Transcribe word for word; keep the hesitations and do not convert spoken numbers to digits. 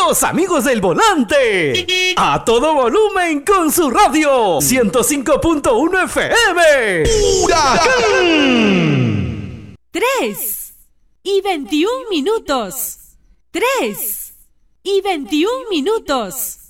Los amigos del volante. A todo volumen con su radio. ciento cinco punto uno F M. ¡Huracán! Tres y veintiún minutos. Tres y veintiún minutos.